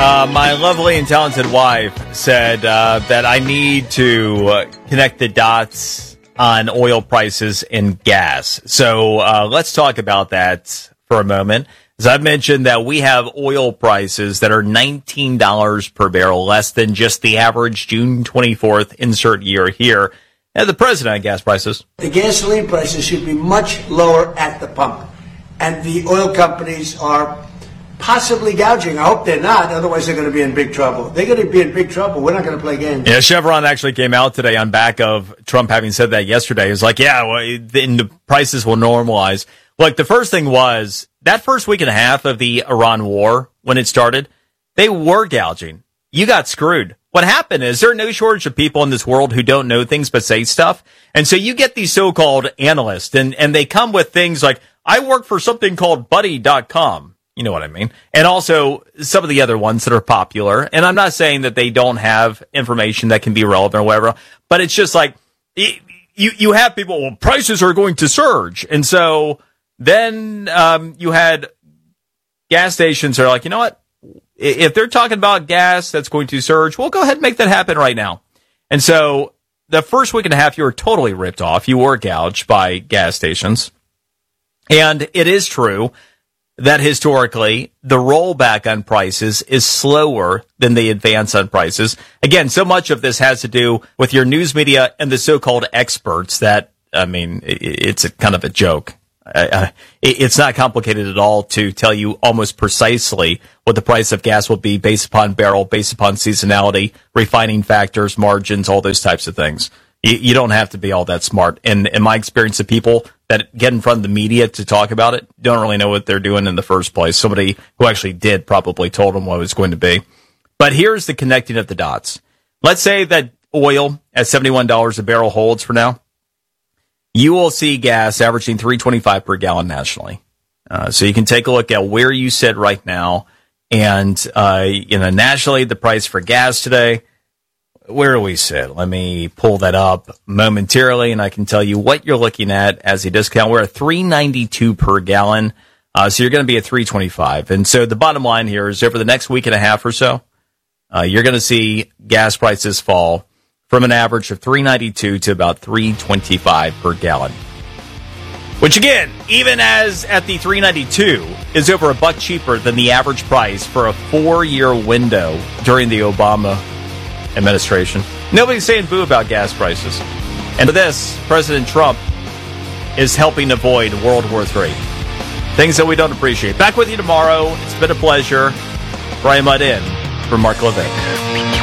My lovely and talented wife said that I need to connect the dots on oil prices and gas. So let's talk about that for a moment. As I've mentioned that we have oil prices that are $19 per barrel, less than just the average June 24th insert year here. And the president on gas prices. The gasoline prices should be much lower at the pump. And the oil companies are possibly gouging. I hope they're not. Otherwise, they're going to be in big trouble. They're going to be in big trouble. We're not going to play games. Yeah, Chevron actually came out today on back of Trump having said that yesterday. It was like, yeah, well, the prices will normalize. Like, the first thing was that first week and a half of the Iran war, when it started, they were gouging. You got screwed. What happened is there are no shortage of people in this world who don't know things but say stuff. And so you get these so-called analysts, and they come with things like, I work for something called buddy.com. You know what I mean? And also some of the other ones that are popular. And I'm not saying that they don't have information that can be relevant or whatever, but it's just like, you have people, well, prices are going to surge. And so then you had gas stations that are like, you know what? If they're talking about gas that's going to surge, we'll go ahead and make that happen right now. And so the first week and a half, you were totally ripped off. You were gouged by gas stations. And it is true that historically, the rollback on prices is slower than the advance on prices. Again, so much of this has to do with your news media and the so-called experts that, I mean, it's a kind of a joke. It's not complicated at all to tell you almost precisely what the price of gas will be based upon barrel, based upon seasonality, refining factors, margins, all those types of things. You don't have to be all that smart. And in my experience, the people that get in front of the media to talk about it don't really know what they're doing in the first place. Somebody who actually did probably told them what it was going to be. But here's the connecting of the dots. Let's say that oil at $71 a barrel holds for now. You will see gas averaging $3.25 per gallon nationally. So you can take a look at where you sit right now. And, nationally, the price for gas today, where do we sit? Let me pull that up momentarily, and I can tell you what you're looking at as a discount. We're at $3.92 per gallon. So you're going to be at $3.25. And so the bottom line here is over the next week and a half or so, you're going to see gas prices fall from an average of $3.92 to about $3.25 per gallon. Which again, even as at the $3.92 is over $1 cheaper than the average price for a 4-year window during the Obama administration. Nobody's saying boo about gas prices. And for this, President Trump is helping avoid World War III. Things that we don't appreciate. Back with you tomorrow. It's been a pleasure. Brian Mudd in for Mark Levin.